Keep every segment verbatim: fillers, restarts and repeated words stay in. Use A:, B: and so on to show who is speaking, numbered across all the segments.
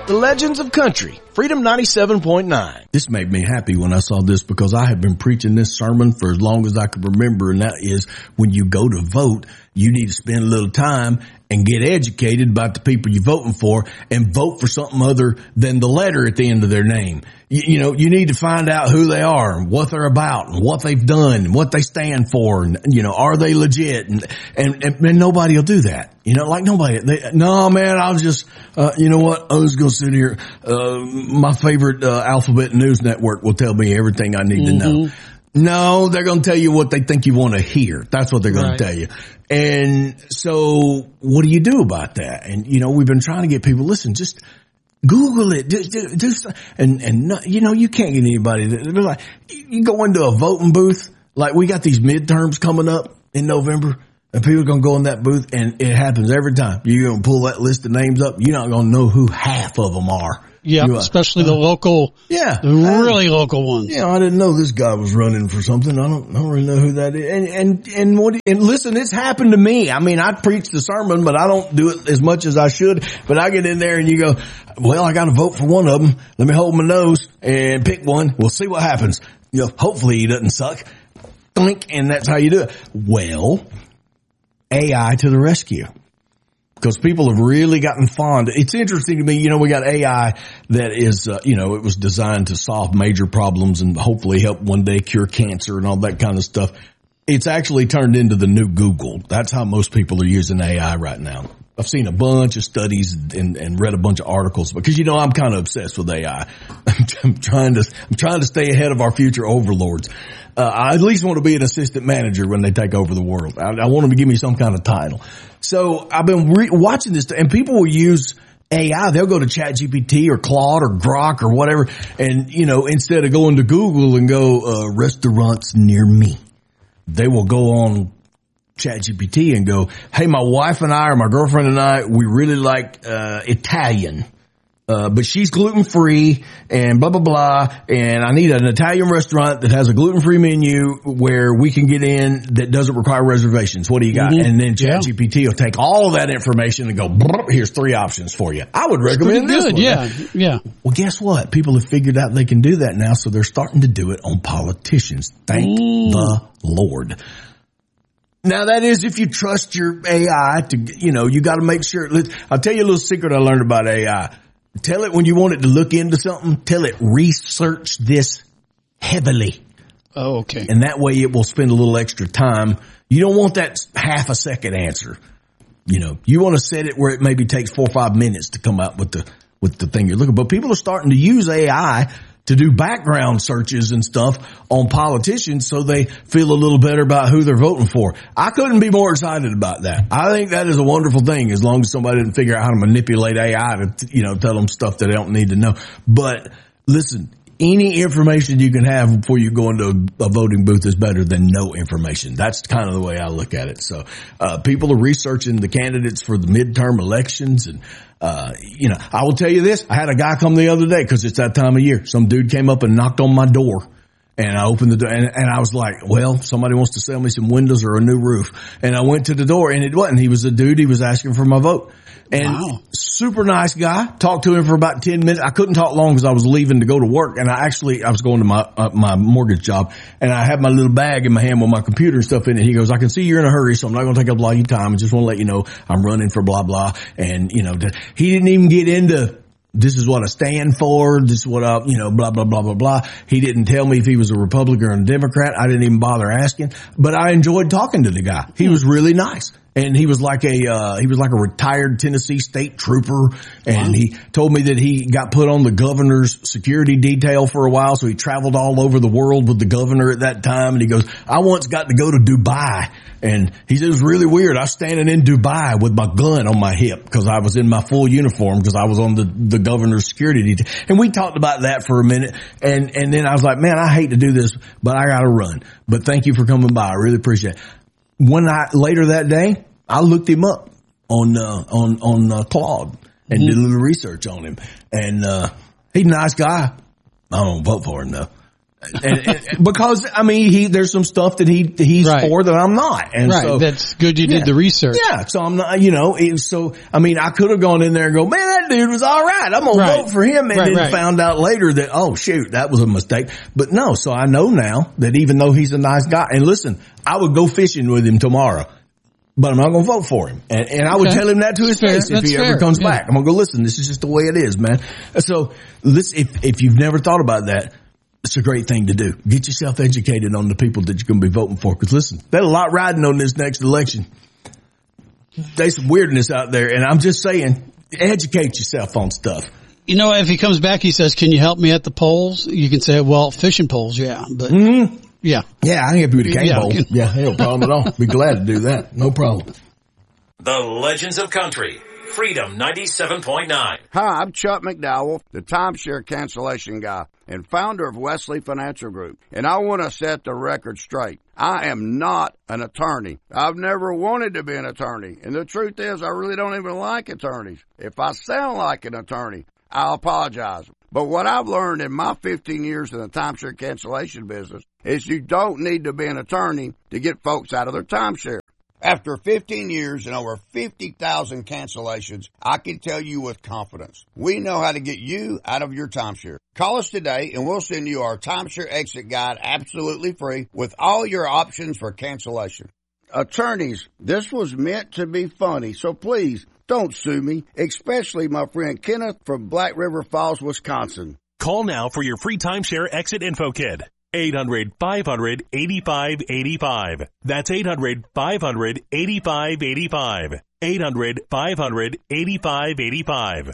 A: The Legends of Country, Freedom ninety-seven point nine.
B: This made me happy when I saw this because I have been preaching this sermon for as long as I can remember, and that is when you go to vote, you need to spend a little time and get educated about the people you're voting for and vote for something other than the letter at the end of their name. You, you know, you need to find out who they are and what they're about and what they've done and what they stand for and, you know, are they legit? And, and, and, and nobody will do that. You know, like nobody, they, no man, I was just, uh, you know what? I was going to sit here. Uh, my favorite, uh, Alphabet News Network will tell me everything I need mm-hmm. to know. No, they're going to tell you what they think you want to hear. That's what they're going right. to tell you. And so what do you do about that? And, you know, we've been trying to get people, listen, just Google it. Do, do, do, and, and, no, you know, you can't get anybody to, they're like, you go into a voting booth, like we got these midterms coming up in November, and people are going to go in that booth, and it happens every time. You're going to pull that list of names up. You're not going to know who half of them are.
C: Yeah, you, uh, especially the local,
B: yeah,
C: the really local ones.
B: Yeah, I didn't know this guy was running for something. I don't, I don't really know who that is. And and and what? And listen, it's happened to me. I mean, I preach the sermon, but I don't do it as much as I should. But I get in there and you go, well, I got to vote for one of them. Let me hold my nose and pick one. We'll see what happens. You know, hopefully he doesn't suck. Think, and that's how you do it. Well, A I to the rescue. Because people have really gotten fond. It's interesting to me, you know, we got A I that is, uh, you know, it was designed to solve major problems and hopefully help one day cure cancer and all that kind of stuff. It's actually turned into the new Google. That's how most people are using A I right now. I've seen a bunch of studies and, and read a bunch of articles because, you know, I'm kind of obsessed with A I. I'm trying to, I'm trying to stay ahead of our future overlords. Uh, I at least want to be an assistant manager when they take over the world. I, I want them to give me some kind of title. So I've been re- watching this, and people will use A I. They'll go to ChatGPT or Claude or Grok or whatever, and, you know, instead of going to Google and go, uh, restaurants near me, they will go on ChatGPT and go, hey, my wife and I or my girlfriend and I, we really like, uh, Italian. Uh, but she's gluten-free and blah, blah, blah. And I need an Italian restaurant that has a gluten-free menu where we can get in that doesn't require reservations. What do you got? Mm-hmm. And then ChatGPT yeah. will take all of that information and go, here's three options for you. I would recommend this
C: good.
B: one.
C: Yeah. Yeah.
B: Well, guess what? People have figured out they can do that now. So they're starting to do it on politicians. Thank mm. the Lord. Now that is if you trust your A I to, you know, you got to make sure. I'll tell you a little secret I learned about A I. Tell it when you want it to look into something, tell it research this heavily.
C: Oh, okay.
B: And that way it will spend a little extra time. You don't want that half a second answer. You know, you want to set it where it maybe takes four or five minutes to come up with the, with the thing you're looking for. But people are starting to use A I to do background searches and stuff on politicians so they feel a little better about who they're voting for. I couldn't be more excited about that. I think that is a wonderful thing as long as somebody didn't figure out how to manipulate A I to, you know, tell them stuff that they don't need to know. But listen, any information you can have before you go into a, a voting booth is better than no information. That's kind of the way I look at it. So, uh, people are researching the candidates for the midterm elections and, Uh, you know, I will tell you this. I had a guy come the other day because it's that time of year. Some dude came up and knocked on my door and I opened the door and, and I was like, well, somebody wants to sell me some windows or a new roof. And I went to the door and it wasn't. He was a dude. He was asking for my vote. And
C: wow.
B: super nice guy. Talked to him for about ten minutes. I couldn't talk long because I was leaving to go to work. And I actually, I was going to my, uh, my mortgage job and I had my little bag in my hand with my computer and stuff in it. He goes, I can see you're in a hurry, so I'm not going to take up a lot of your time. I just want to let you know I'm running for blah, blah. And, you know, he didn't even get into, this is what I stand for. This is what I, you know, blah, blah, blah, blah, blah. He didn't tell me if he was a Republican or a Democrat. I didn't even bother asking, but I enjoyed talking to the guy. He was really nice. And he was like a, uh, he was like a retired Tennessee state trooper. And wow. he told me that he got put on the governor's security detail for a while. So he traveled all over the world with the governor at that time. And he goes, I once got to go to Dubai. And he said, it was really weird. I was standing in Dubai with my gun on my hip because I was in my full uniform because I was on the, the governor's security detail. And we talked about that for a minute. And, and then I was like, man, I hate to do this, but I got to run. But thank you for coming by. I really appreciate it. When I, later that day, I looked him up on, uh, on, on, uh, Claude and mm-hmm. did a little research on him. And, uh, he's a nice guy. I don't vote for him though. and, and, because, I mean, he, there's some stuff that he, he's right. for that I'm not. And
C: right.
B: so.
C: That's good you
B: yeah.
C: did the research.
B: Yeah. So I'm not, you know, it, so, I mean, I could have gone in there and go, man, that that dude was all right. I'm going
C: Right.
B: to vote for him. And
C: Right,
B: then
C: right.
B: found out later that, oh shoot, that was a mistake. But no, so I know now that even though he's a nice guy, and listen, I would go fishing with him tomorrow, but I'm not going to vote for him. And, and I would
C: Okay.
B: tell him that to his
C: That's fair.
B: face if
C: That's
B: he
C: fair.
B: ever comes
C: Yeah.
B: back. I'm going to go, listen, this is just the way it is, man. So listen, if, if you've never thought about that, it's a great thing to do. Get yourself educated on the people that you're going to be voting for. Cause listen, there's a lot riding on this next election. There's some weirdness out there. And I'm just saying, educate yourself on stuff.
C: You know, if he comes back, he says, can you help me at the polls? You can say, well, fishing poles, yeah. But,
B: Mm-hmm.
C: yeah.
B: Yeah, I can help you with a cane
C: Yeah.
B: bowl. Yeah, no problem at all. Be glad to do that. No problem.
A: The Legends of Country. Freedom ninety-seven point nine.
D: Hi, I'm Chuck McDowell, the timeshare cancellation guy and founder of Wesley Financial Group. And I want to set the record straight. I am not an attorney. I've never wanted to be an attorney. And the truth is, I really don't even like attorneys. If I sound like an attorney, I'll apologize. But what I've learned in my fifteen years in the timeshare cancellation business is you don't need to be an attorney to get folks out of their timeshare. After fifteen years and over fifty thousand cancellations, I can tell you with confidence, we know how to get you out of your timeshare. Call us today and we'll send you our timeshare exit guide absolutely free with all your options for cancellation. Attorneys, this was meant to be funny, so please don't sue me, especially my friend Kenneth from Black River Falls, Wisconsin.
E: Call now for your free timeshare exit info kit. eight hundred, five hundred, eighty-five eighty-five. That's eight hundred, five hundred, eighty-five eighty-five. eight hundred, five hundred, eighty-five eighty-five.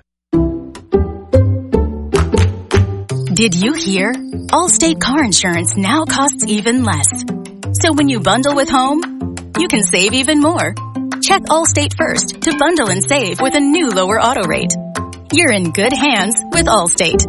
F: Did you hear? Allstate car insurance now costs even less. So when you bundle with home, you can save even more. Check Allstate first to bundle and save with a new lower auto rate. You're in good hands with Allstate.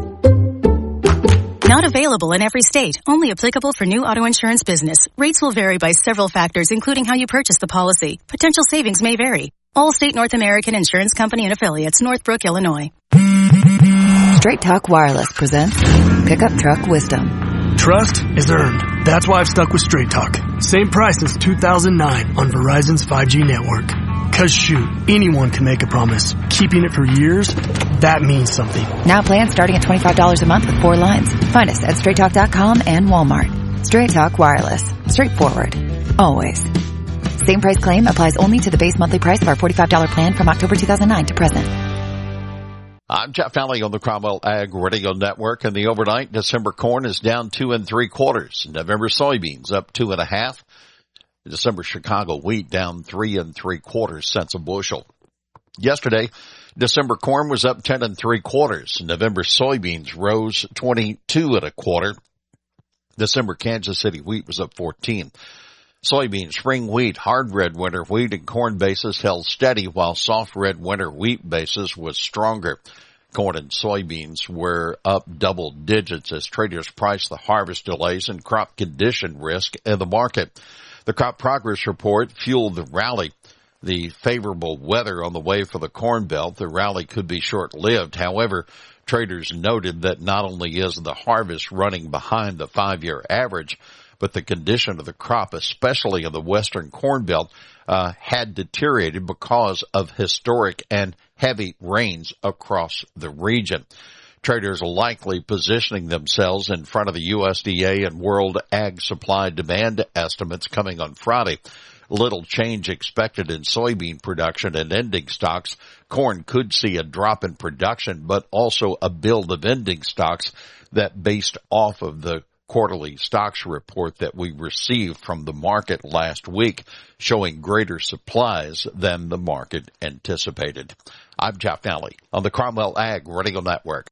F: Not available in every state. Only applicable for new auto insurance business. Rates will vary by several factors, including how you purchase the policy. Potential savings may vary. Allstate North American Insurance Company and Affiliates, Northbrook, Illinois.
G: Straight Talk Wireless presents Pickup Truck Wisdom.
H: Trust is earned. That's why I've stuck with Straight Talk. Same price since two thousand nine on Verizon's five G network. Cause shoot, anyone can make a promise. Keeping it for years, that means something.
G: Now plans starting at twenty-five dollars a month with four lines. Find us at straight talk dot com and Walmart. Straight Talk Wireless. Straightforward. Always. Same price claim applies only to the base monthly price of our forty-five dollars plan from October two thousand nine to present.
I: I'm Jeff Alley on the Cromwell Ag Radio Network, and the overnight December corn is down two and three quarters. November soybeans up two and a half. December Chicago wheat down three and three quarters cents a bushel. Yesterday, December corn was up ten and three quarters. November soybeans rose twenty-two and a quarter. December Kansas City wheat was up fourteen. Soybean, spring wheat, hard red winter wheat, and corn basis held steady, while soft red winter wheat basis was stronger. Corn and soybeans were up double digits as traders priced the harvest delays and crop condition risk in the market. The crop progress report fueled the rally. The favorable weather on the way for the Corn Belt, the rally could be short-lived. However, traders noted that not only is the harvest running behind the five-year average, but the condition of the crop, especially in the western Corn Belt, uh, had deteriorated because of historic and heavy rains across the region. Traders are likely positioning themselves in front of the U S D A and World Ag Supply Demand estimates coming on Friday. Little change expected in soybean production and ending stocks. Corn could see a drop in production, but also a build of ending stocks that based off of the quarterly stocks report that we received from the market last week, showing greater supplies than the market anticipated. I'm Jeff Alley on the Cromwell Ag Radio Network.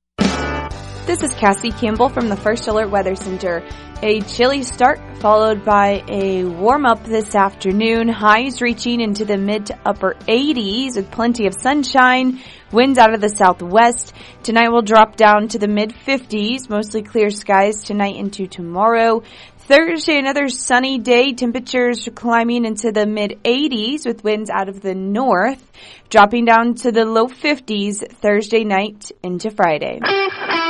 J: This is Cassie Campbell from the First Alert Weather Center. A chilly start followed by a warm-up this afternoon. Highs reaching into the mid to upper eighties with plenty of sunshine. Winds out of the southwest. Tonight will drop down to the mid fifties. Mostly clear skies tonight into tomorrow. Thursday, another sunny day. Temperatures climbing into the mid eighties with winds out of the north. Dropping down to the low fifties Thursday night into Friday.